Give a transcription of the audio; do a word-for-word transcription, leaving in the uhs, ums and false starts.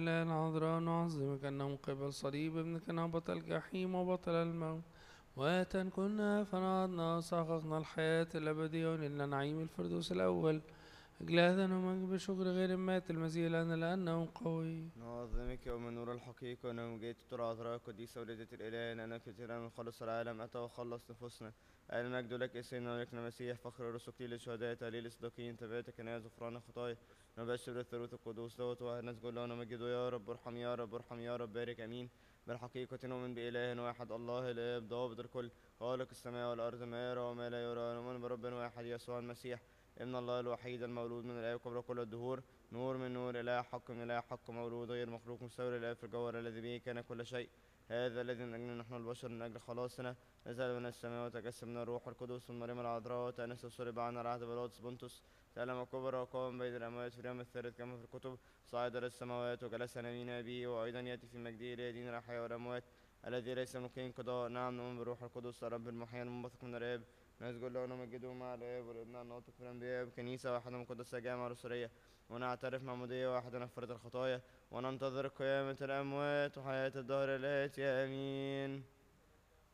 لا العذراء نعظمك أنه قبل صليب ابنك نهبط الجحيم وبطل الموت واتن كنا فنعدنا سحقنا الحياة الأبدية ونلنا نعيم الفردوس الأول. أجل هذا نمجد بشكر غير مات المسيح لنا لأنه قوي. نعظمك يوم نور الحقيقة ونمجد ترى عذراء قديسة ولدة الإله لأنك كثيرا من خلص العالم أتى وخلص نفوسنا. المجد لك يا سيدنا ولك المسيح فخر رسوكي للشهداء تهليل الصديقين تبعتك ناس غفران الخطايا. نبشر الثالوث القدوس دوت واحد نسجد له ونمجده يا رب ارحم يا رب ارحم يا رب بارك امين. بالحقيقة نؤمن بإله واحد الله الآب ضابط الكل خالق السماء والأرض ما يرى وما لا يرى نؤمن برب واحد يسوع المسيح ابن الله الوحيد المولود من الآب قبل كل الدهور نور من نور إله حق من إله حق مولود غير مخلوق مستوى الآب في الجوهر الذي به كان كل شيء. هذا الذي من أجل نحن البشر من أجل خلاصنا نزل من السماء وتجسم من الروح القدس من مريم العذراء وتأنس وصلب عنا على عهد بيلاطس بنطس تألم كبر وقام بين الأموات في اليوم الثالث كما في الكتب صعد إلى السماوات وجلس عن يمين أبيه وأيضا يأتي في مجده ليدين الأحياء والأموات الذي ليس ممكن انقضاء. نعم نؤمن بالروح القدس رب المحيي المنبثق من الآب نسجد له ونمجده مع الآب والابن الناطق في الأنبياء بكنيسة واحدة مقدسة جامعة رسولية ونعترف معمودية واحدة نغفرة الخطايا وننتظر قيامة الأموات وحياة الدهر الآتي آمين.